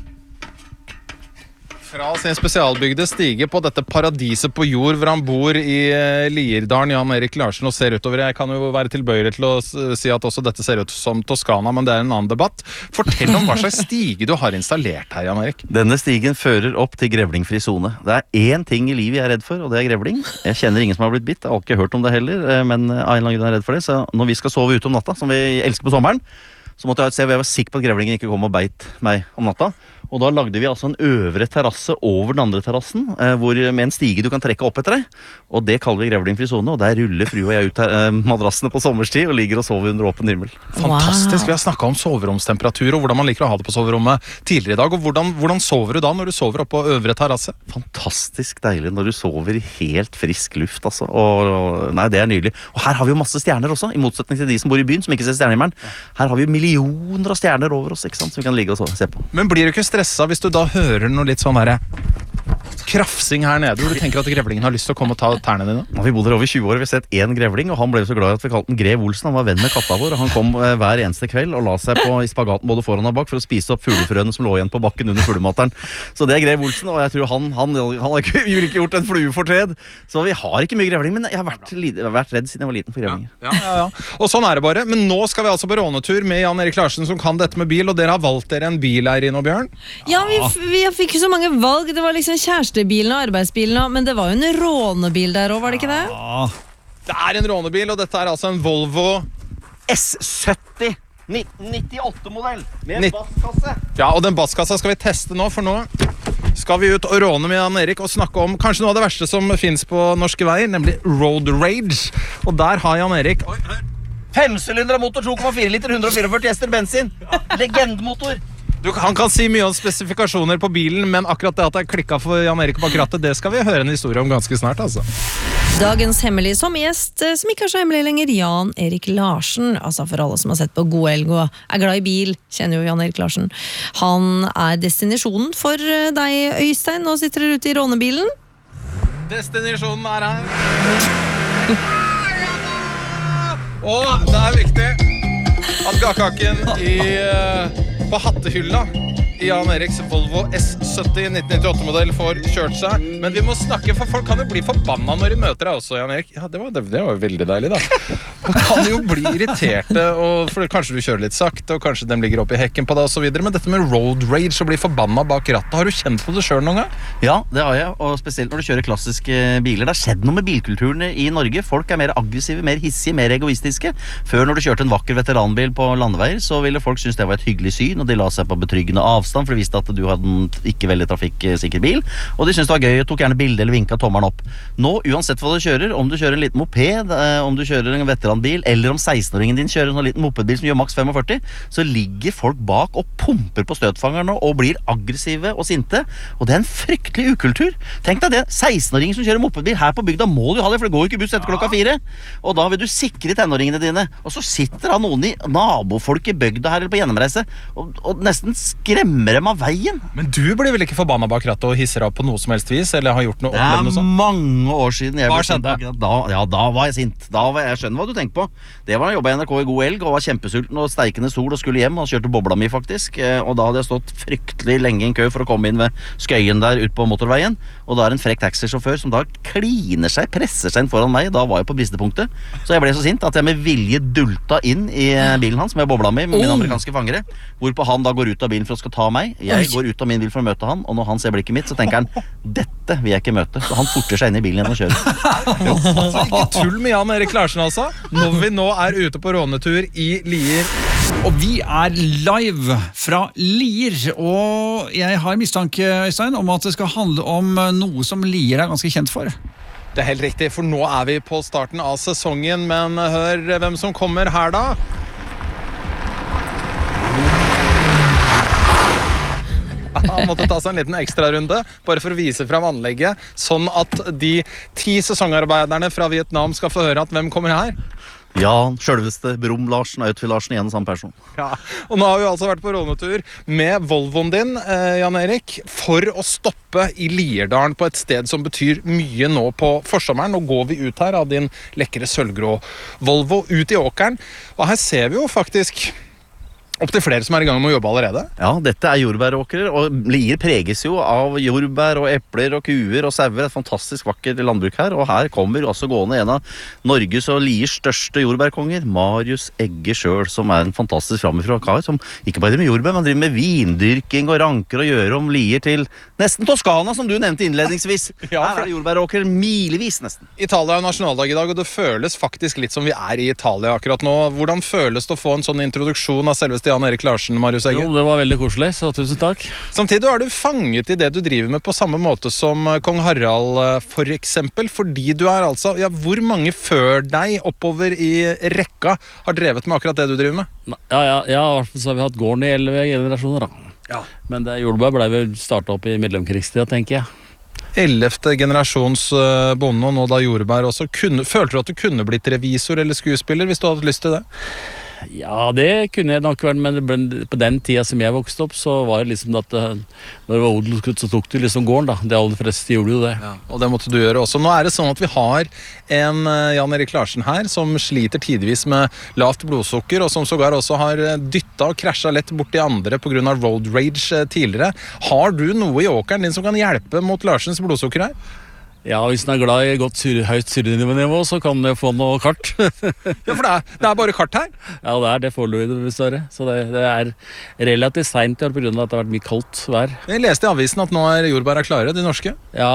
Fra sin spesialbygde stige på dette paradiset på jord, hvor han bor i uh, Lierdalen, Jan Erik Larsen, og ser utover. Jeg kan jo være tilbøyelig til å uh, si at også dette ser ut som Toskana, men det er en annen debatt. Fortell om hva slags stige du har installert her, Jan Erik. Denne stigen fører opp til grevlingfri zone. Det er én ting i livet jeg er redd for, og det er grevling. Jeg kjenner ingen som har blitt bitt, jeg har ikke hørt om det heller, men av en eller annen grunn er jeg redd for det. Så når vi skal sove ute om natta, som vi elsker på sommeren, så måtte jeg ha et sted hvor jeg var sikker på at grevlingen ikke kom og beit meg om natta. Og da lagde vi altså en øvre terrasse over den andre terrassen, eh, hvor, med en stige du kan trekke opp etter deg. Og det kaller vi grevlingfri zone, og der ruller fru og jeg ut her, eh, madrassene på sommerstid og ligger og sover under åpen himmel. Fantastisk, vi har snakket om soveromstemperatur og hvordan man liker å ha det på soverommet tidligere i dag. Og hvordan, hvordan sover du da når du sover oppe på øvre terrasse? Fantastisk deilig når du sover i helt frisk luft, altså. Og, og, nei, det er nydelig. Og her har vi jo masse stjerner også, i motsetning til de som bor i byen, som ikke ser stjernehimmelen. Her har vi millioner av stjerner over oss, ikke sant, som vi kan ligge og så, se på. Men blir du ikke stressa hvis du da hører noe litt sånn herre krafsing her nede hvor du tenker at grevlingen har lyst til å komme og ta tærne dine? Ja, vi bodde der over tjue år, vi har sett en grevling, og han ble så glad at vi kalte den Grev Olsen. Han var venn med katta vår, og han kom eh, hver eneste kveld og la seg på i spagaten både foran og bak for å spise opp fuglefrøene som lå igjen på bakken under fuglemateren. Så det er Grev Olsen, og jeg tror han, han, han har ikke, ikke gjort en fluefortred. Så vi har ikke mye grevling, men jeg har vært, jeg har vært redd siden jeg var liten for grevlinger. Ja, ja, ja. Og sånn er det bare. Men nå skal vi altså på rånetur med Jan Erik Larsen som kan dette med bil, og dere har valgt dere en bil her inne, Bjørn? Ja, vi, vi fikk jo så mange valg. Det var liksom kjærestebilen og arbeidsbilen, men det var jo en rånebil der også, var det ikke det? Ja, det er en rånebil, og dette er altså en Volvo S sytti nitten nittiåtte-modell med en basskasse. Ja, og den basskassa skal vi teste nå, for nå skal vi ut og råne med Jan Erik og snakke om kanskje noe av det verste som finnes på norske veier, nemlig road rage. Og der har Jan Erik Femsylindra motor, to komma fire liter, hundre og førtifire hester bensin. Legendemotor. Du, han kan si mye om spesifikasjoner på bilen, men akkurat det at det er klikket for Jan Erik bak rattet, det skal vi høre en historie om ganske snart, altså. Dagens hemmelige sommergjest, som ikke er så hemmelig lenger, Jan Erik Larsen. Altså for alle som har sett på God Elg og er glad i bil, kjenner jo Jan Erik Larsen. Han er destinasjonen for deg, Øystein. Nå sitter dere ute i rånebilen. Destinasjonen er her. Og det er viktig at gakaken i, på hattehylla i Jan Eriks Volvo S sytti nitten nittiåtte-modell får kjørt seg. Men vi må snakke, for folk kan jo bli forbanna når de møter deg også, Jan Erik. Ja, det var, det, det var jo veldig deilig, da. Man kan jo bli irriterte, og, for kanskje du kjører litt sakte, og kanskje de ligger oppe i hekken på deg og så videre. Men dette med road rage og bli forbanna bak rattet, har du kjent på det selv noen gang? Ja, det har jeg, og spesielt når du kjører klassiske biler. Det har skjedd noe med bilkulturen i Norge. Folk er mer aggressive, mer hissige, mer egoistiske. Før når du kjørte en vakker veteranbil på landeveier, så ville folk synes det var et hyggelig syn, og de la seg på betryggende avstand, for de visste at du hadde en ikke veldig trafikksikker bil, og de syntes det var gøy, og tok gjerne bilde eller vinket tommeren opp. Nå, uansett hva du kjører, om du kjører en liten moped, om du kjører en veteranbil, eller om seksten-åringen din kjører en liten mopedbil som gjør maks førtifem, så ligger folk bak og pumper på støtfangerne og blir aggressive og sinte, og det er en fryktelig ukultur. Tenk deg det, seksten-åringen som kjører mopedbil her på bygda må du ha det, for det går jo ikke buss etter klokka fire, og da vil du sikre tenåringene dine, og så sitter da noen i nabofolk i bygda her eller på gjennomreise, og, og nesten skremmer dem av veien. Men du blir vel ikke forbanna bak rattet og hisser av på noe som helst vis, eller har gjort noe? Det er noe mange år siden jeg Hva ble sint. Da, ja, da var jeg sint. Da var jeg, jeg skjønner hva du tenker på. Det var da jeg jobbet i N R K i God Elg og var kjempesulten og steikende sol og skulle hjem og kjørte bobla mi faktisk, og da hadde jeg stått fryktelig lenge i en kø for å komme inn ved skøyen der ut på motorveien, og da er en frekk taxisjåfør som da kliner seg, presser seg inn foran meg. Da var jeg på bristepunktet, så jeg ble så sint at jeg med vilje dulta inn i bilen hans med bobla mi med mine amerikanske fangere, hvorpå han da går ut av bilen for å skal ta meg. Jeg går ut av min bil for å møte han, og når han ser blikket mitt, så tenker han, dette vil jeg ikke møte, så han forter seg inn i bilen igjen og kjører. Altså, ikke tull med Jan Erik Larsen, altså, når vi nå er ute på rånetur i Lier. Og vi er live fra Lier, og jeg har mistanke, Øystein, om at det skal handle om noe som Lier er ganske kjent for. Det er helt riktig, for nå er vi på starten av sesongen, men hør hvem som kommer her da. Han måtte ta seg en liten ekstra runde bare for å vise frem anlegget, sånn at de ti sesongarbeiderne fra Vietnam skal få høre at hvem kommer her. Ja, selveste Brom Larsen, Outfield Larsen, igjen samme person. Ja, og nå har vi altså vært på rånetur med Volvoen din, eh, Jan Erik, for å stoppe i Lierdalen på et sted som betyr mye nå på forsommeren. Nå går vi ut her av din lekre sølvgrå Volvo ut i åkeren, og her ser vi jo faktisk opp til flere som er i gang med å jobbe allerede. Ja, dette er jordbæråkere, og Lier preges jo av jordbær og epler og kuer og sauer. Et fantastisk vakkert landbruk her, og her kommer også gående en av Norges og Liers største jordbærkonger, Marius Egge selv, som er en fantastisk framifrå kar, som ikke bare driver med jordbær, men driver med vindyrking og ranker og gjør om Lier til nesten Toskana, som du nevnte innledningsvis. Ja, her er jordbæråkere milevis nesten. Italia er nasjonaldag i dag, og det føles faktisk litt som vi er i Italia akkurat nå. Hvordan føles det å få en sånn introduksjon av selveste Jan Erik Larsen, Marius Egge? Jo, det var veldig koselig, så tusen takk. Samtidig er du fanget i det du driver med på samme måte som kong Harald, for eksempel, fordi du er altså, ja, hvor mange før deg oppover i rekka har drevet med akkurat det du driver med? Ja, ja, ja, så har vi hatt gården i elleve generasjoner da. Ja. Men det jordbær ble vel startet opp i mellomkrigstida, tenker jeg. Ellevte generasjons bonde, og nå da jordbær også. Kunne, følte du at du kunne blitt revisor eller skuespiller hvis du hadde lyst til det? Ja, det kunne jeg nok vært, men på den tida som jeg vokste opp, så var det liksom at når det var odelsgutt, så tok du liksom gården da. De aller fleste gjorde jo det. Ja, og det måtte du gjøre også. Nå er det sånn at vi har en Jan Erik Larsen her, som sliter tidvis med lavt blodsukker, og som sågar også har dyttet og krasjet lett bort i andre på grunn av road rage tidligere. Har du noe i åkeren din som kan hjelpe mot Larsens blodsukker her? Ja, hvis den er glad i godt syre, høyt syrenivå, så kan du få noe kart. Ja, for det er, det er bare kart her? Ja, det er det får du i det, dessverre. Så det, det er relativt sent på grunn av at det har vært mye kaldt vær. Jeg leste i avisen at nå er jordbæra klare, de norske? Ja,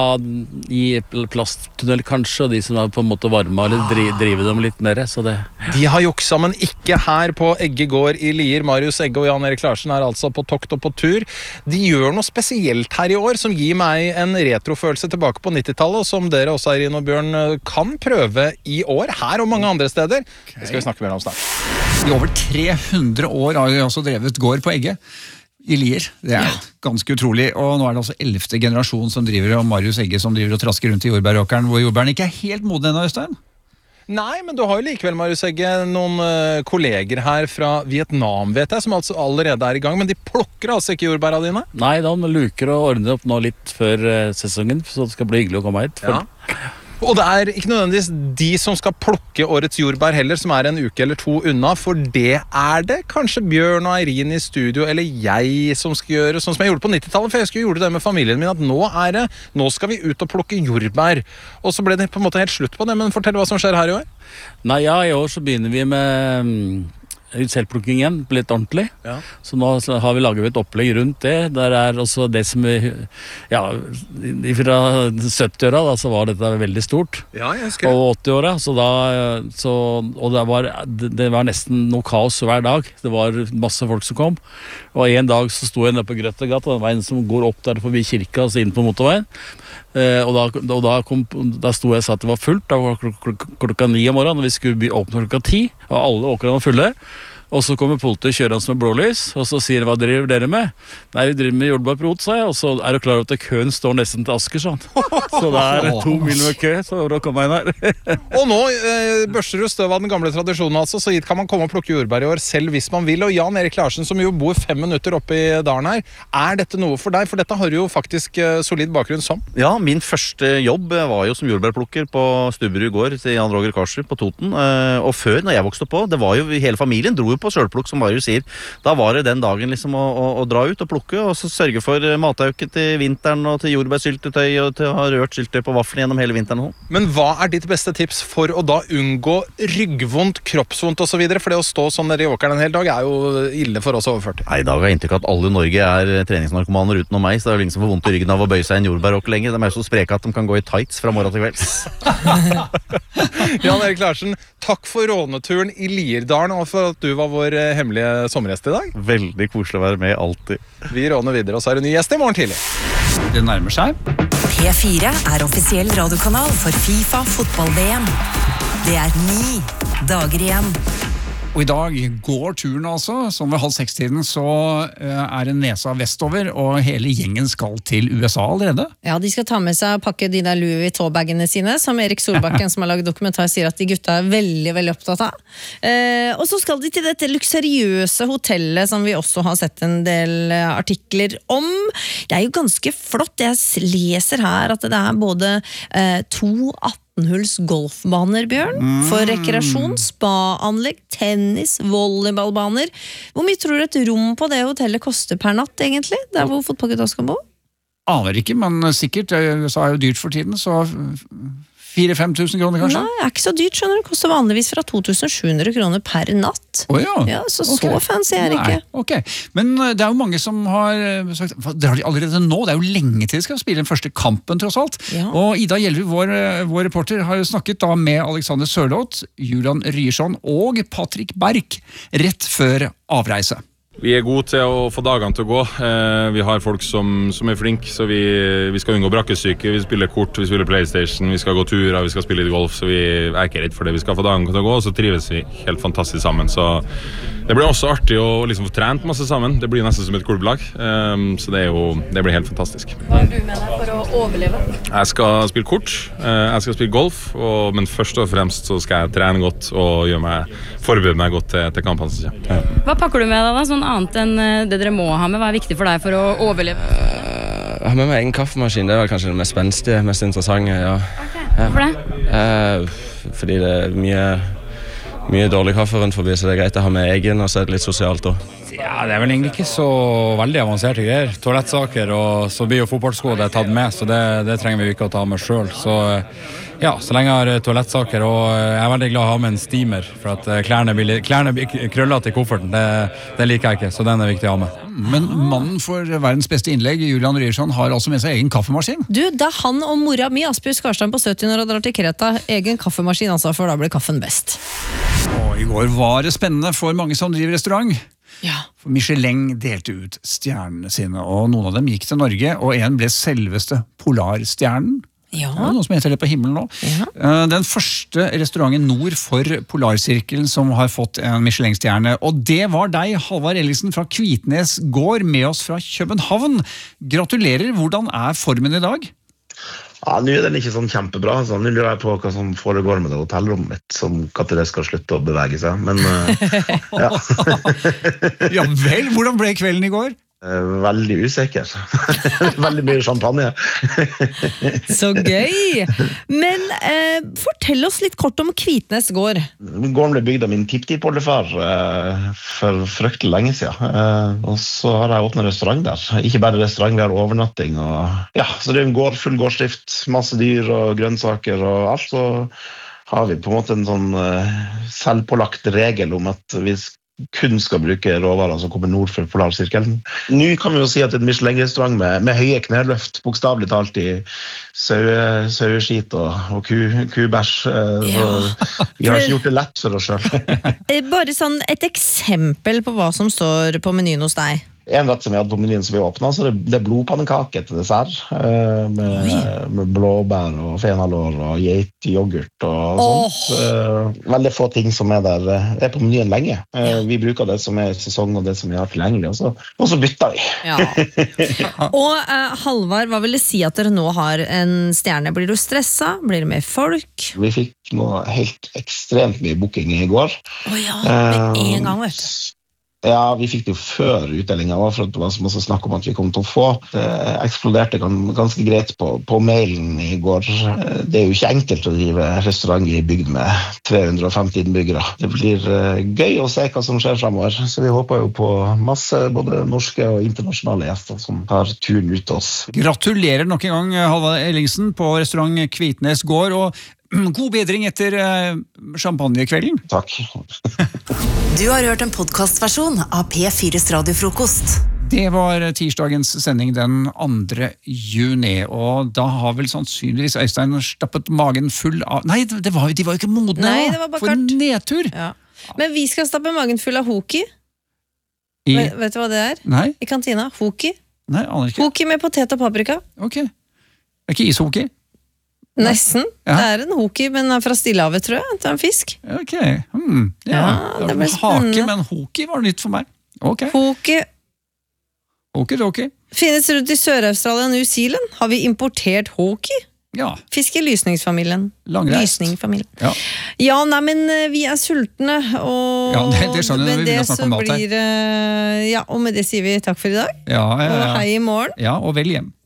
i plasttunnel kanskje, og de som er på en måte varme, eller dri, driver dem litt mer, så det... De har juksa, men ikke her på Egge gård i Lier. Marius Egge og Jan Erik Larsen er altså på tokt og på tur. De gjør noe spesielt her i år, som gir meg en retrofølelse tilbake på nittitallet, som dere også, Eirin og Bjørn, kan prøve i år, her og mange andre steder. Okay. Det skal vi snakke mer om snart. I over tre hundre år har vi også drevet gård på Egge i Lier. Det er ja. ganske utrolig. Og nå er det altså ellevte generasjon som driver, og Marius Egge som driver og trasker rundt i jordbæråkeren, hvor jordbæren ikke er helt moden ennå, Øystein. Nei, men du har jo likevel, Marius Egge, noen uh, kolleger her fra Vietnam, vet jeg, som altså allerede er i gang, men de plukker altså ikke jordbæra dine? Nei, de luker og ordner opp nå litt før uh, sesongen, så det skal bli hyggelig å komme hit. Ja. Og det er ikke nødvendigvis de som skal plukke årets jordbær heller, som er en uke eller to unna, for det er det kanskje Bjørn og Eirin i studio, eller jeg som skal gjøre, sånn som jeg gjorde på nittitallet, for jeg skulle gjøre det med familien min, at nå er det, nå skal vi ut og plukke jordbær. Og så ble det på en måte helt slutt på det, men fortell hva som skjer her i år. Nei, ja, i år så begynner vi med selvplukking igjen, litt ordentlig. Ja. Så nå har vi laget et opplegg rundt det. Der er også det som vi, ja, fra sytti-åra da, så var dette veldig stort. Ja, jeg husker det. Og åtti-åra, så da, så, og det var, det var nesten noe kaos hver dag. Det var masse folk som kom. Og en dag så sto jeg nede på Grøttegata, den veien som går opp der forbi kirka, og så inn på motorveien. Uh, og da, og da, kom, da sto jeg og sa at det var fullt. Da var klok klok klokka ni om morgenen, og vi skulle åpne klokka ti, og alle åkrene var fulle. Og så kommer politiet kjørende med blålys, og så sier hva driver dere med? Nei, vi driver med jordbærprot, sa jeg, og så er du klar over at køen står nesten til Asker, sånn. Så det er to mil med kø, så for å komme inn her. Og nå eh, børster du støv av den gamle tradisjonen, altså, så hit kan man komme og plukke jordbær i år selv hvis man vil. Og Jan Erik Larsen, som jo bor fem minutter oppe i dalen her, er dette noe for deg? For dette har du jo faktisk eh, solid bakgrunn som. Ja, min første jobb var jo som jordbærplukker på Stubberud gård til Jan Roger Karsrud på Toten. Eh, og før, når jeg vokste opp på, det var jo hele familien dro jo på sølplukk, som Marius sier. Da var det den dagen liksom å, å, å dra ut og plukke, og så sørge for matauke til vinteren, og til jordbærsyltetøy, og til å ha rørt syltetøy på vaffelen gjennom hele vinteren. Men hva er ditt beste tips for å da unngå ryggvondt, kroppsvondt og så videre? For det å stå sånn nede i åkeren en hel dag er jo ille for oss over førti. Nei, i dag har jeg inntrykk av at alle i Norge er treningsnarkomaner utenom meg, så det er jo ingen som får vondt i ryggen av å bøye seg en jordbæråker lenger. De er jo så spreke at de kan gå i tights fra morgen til kvelds. Jan Erik Larsen, takk for råneturen i Lierdalen, og for at du var vår hemmelige sommergjest i dag. Veldig koselig å være med, alltid. Vi råner videre, og så er det ny gjest i morgen tidlig. Det nærmer seg. P fire er offisiell radiokanal for FIFA fotball-V M. Det er ni dager igjen. Og i dag går turen altså, som ved halv seks-tiden så er det nesa vestover, og hele gjengen skal til U S A allerede. Ja, de skal ta med seg og pakke de der Louis Vuitton-bagene sine, som Erik Solbakken som har laget dokumentar sier at de gutta er veldig, veldig opptatt av. Eh, og så skal de til dette luksuriøse hotellet som vi også har sett en del artikler om. Det er jo ganske flott. Jeg leser her at det er både eh, to attenhulls golfbaner, Bjørn, mm. for rekreasjon, spa-anlegg, tennis, volleyballbaner. Hvor mye tror du et rom på det hotellet koster per natt, egentlig? Der hvor fotballgutta skal bo? Aner ikke, men sikkert. Så er jo dyrt for tiden, så fire-fem tusen kroner kanskje? Nei, det er ikke så dyrt, skjønner du. Det koster vanligvis fra to tusen sju hundre kroner per natt. Å oh, ja. Ja, så okay. så fancy er det ikke. Nei, ok. Men det er jo mange som har sagt, drar de allerede nå? Det er jo lenge til de skal spille den første kampen, tross alt. Ja. Og Ida Gjelvi, vår, vår reporter, har jo snakket da med Alexander Sørloth, Julian Ryerson og Patrick Berg rett før avreise. Vi er gode til å få dagene til å gå. Eh, vi har folk som, som er flinke, så vi, vi skal unngå brakkesyke. Vi spiller kort, vi spiller PlayStation, vi skal gå turer, vi skal spille litt golf, så vi er ikke redd for det. Vi skal få dagene til å gå, og så trives vi helt fantastisk sammen. Så det blir også artig å liksom få trent masse sammen. Det blir nesten som et klubblag, eh, så det, er jo, det blir helt fantastisk. Hva har du med deg for å overleve? Jeg skal spille kort, eh, jeg skal spille golf, og, men først og fremst så skal jeg trene godt og gjøre meg, forberede meg godt til, til kampene som kommer. Hva pakker du med deg da, sånn annet enn det dere må ha med? Hva er viktig for deg for å overleve? Jeg har med meg egen kaffemaskin, det er kanskje det mest spenstige, mest interessante, ja. Okay. Hvorfor det? Eh, fordi det er mye, mye dårlig kaffe rundt forbi, så det er greit å ha med egen, og så er det litt sosialt også. Ja, det er vel egentlig ikke så veldig avanserte greier. Toalettsaker, og så blir jo fotballsko det er tatt med, så det, det trenger vi ikke å ta med selv. Så ja, så lenge jeg har toalettsaker, og jeg er veldig glad å ha med en steamer, for at klærne blir, klærne blir krøllet til kofferten, det, det liker jeg ikke, så den er viktig å ha med. Men mannen for verdens beste innlegg, Julian Ryerson, har altså med seg egen kaffemaskin. Du, det er han og mora mi, Asbjørn Skarstein på sytti når han drar til Kreta. Egen kaffemaskin, altså, for da blir kaffen best. Og i går var det spennende for mange som driver restaurant. Ja. For Michelin delte ut stjernene sine, og noen av dem gikk til Norge, og en ble selveste Polarstjernen. Ja. Det er noen som heter det på himmelen nå. Ja. Den første restauranten nord for Polarsirkelen som har fått en Michelin-stjerne, og det var deg, Halvard Ellingsen fra Kvitnes gård, med oss fra København. Gratulerer, hvordan er formen i dag? Ja, nå er den ikke sånn kjempebra, så nå lurer jeg på hva som foregår med det hotellrommet mitt, som når det skal slutte å bevege seg, men ja. Ja vel, hvordan ble kvelden i går? Veldig usikker. Veldig mye champagne. Så gøy! Men eh, fortell oss litt kort om Kvitnes gård. Gården ble bygd av min tipptippoldefar eh, for fryktelig lenge siden. Eh, og så har jeg åpnet restaurant der. Ikke bare restaurant, vi har overnatting. Og, ja, så det er en gård, full gårdsdrift, masse dyr og grønnsaker og alt. Så har vi på en måte en sånn eh, selvpålagt regel om at vi skal kun skal bruke råvarer som kommer nord for Polarsirkelen. Nå kan vi jo si at et Michelin-restaurant med, med høye kneløft, bokstavelig talt i saue, saueskit og, og ku, kubæsj. Ja. Vi har ikke gjort det lett for oss selv. Bare sånn et eksempel på hva som står på menyen hos deg. En rett som vi hadde på menyen som vi åpnet, så det, det er blodpannekake til dessert, med, med blåbær og fenalår og geityoghurt og sånt. Oh. Veldig få ting som er der, det er på menyen lenge. Vi bruker det som er i sesong og det som vi har tilgjengelig, og så, og så bytter vi. Ja. Og uh, Halvard, hva vil det si at dere nå har en stjerne? Blir du stresset? Blir det mer folk? Vi fikk noe helt ekstremt mye booking i går. Å oh ja, med en gang, vet du. Ja, vi fikk det jo før utdelingen, for det var så masse snakk om at vi kom til å få. Det eksploderte ganske greit på, på mailen i går. Det er jo ikke enkelt å drive restaurant i bygd med tre hundre og femti innbyggere. Det blir gøy å se hva som skjer fremover, så vi håper jo på masse både norske og internasjonale gjester som har turen ut til oss. Gratulerer nok en gang, Halvard Ellingsen, på restaurant Kvitnes gård, og god bedring etter uh, champagnekvelden. Takk. Du har hørt en podcastversjon av P fires radiofrokost. Det var tirsdagens sending den andre juni, og da har vel sannsynligvis Øystein stappet magen full av... Nei, det var, de var jo ikke modne. Nei, det var bare for en nedtur. Ja. Men vi skal stappe magen full av hoki. I... Vet, vet du hva det er? Nei. I kantina. Hoki. Nei, aner ikke. Hoki med potet og paprika. Ok. Er ikke ishoki? Nesten. Ja. Det er en hoki, men er fra Stillehavet, tror jeg. Det er en fisk. Ok. Hmm. Ja, ja, det ble hake, spennende. men hoki var nytt for meg. Ok. Hoki. Ok, ok. Finnes rundt i Sør-Australia og New Zealand. Har vi importert hoki? Ja. Fisk i lysningsfamilien. Langreist. Lysningfamilien. Ja. Ja, nei, men vi er sultne, og ja, det, det skjønner vi, vi vil snakke om mat her. Blir, ja, og med det sier vi takk for i dag. Ja, ja, ja. Og hei i morgen. Ja, og vel hjem.